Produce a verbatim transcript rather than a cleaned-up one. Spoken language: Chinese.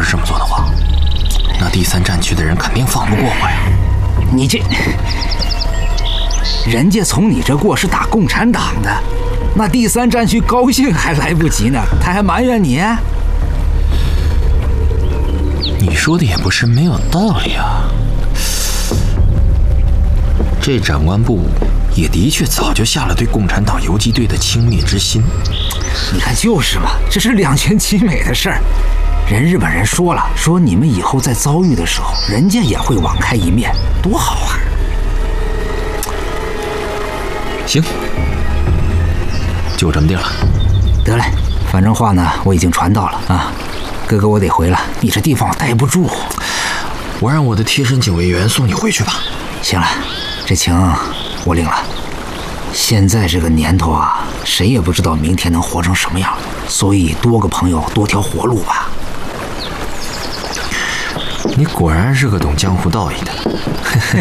是这么做的话，那第三战区的人肯定放不过我呀。 你这，人家从你这过是打共产党的，那第三战区高兴还来不及呢，他还埋怨你？ 你说的也不是没有道理啊。这长官部也的确早就下了对共产党游击队的轻蔑之心。 你看就是嘛，这是两全其美的事儿。人日本人说了，说你们以后在遭遇的时候，人家也会网开一面，多好啊！ 行，就这么定了。 得嘞，反正话呢我已经传到了啊。哥哥，我得回了，你这地方我待不住。 我让我的贴身警卫员送你回去吧。 行了，这情我领了。现在这个年头啊，谁也不知道明天能活成什么样，所以多个朋友多条活路吧。 你果然是个懂江湖道义的。